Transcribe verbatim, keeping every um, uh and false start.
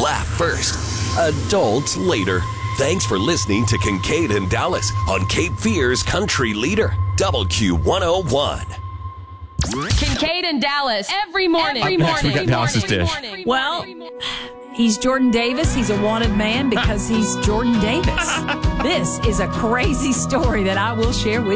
Laugh first, adult later. Thanks for listening to Kincaid and Dallas on Cape Fear's Country Leader, W Q one oh one. Kincaid and Dallas every morning. Every morning. Next, we got Dallas's dish. Well, he's Jordan Davis. He's a wanted man because he's Jordan Davis. This is a crazy story that I will share with you.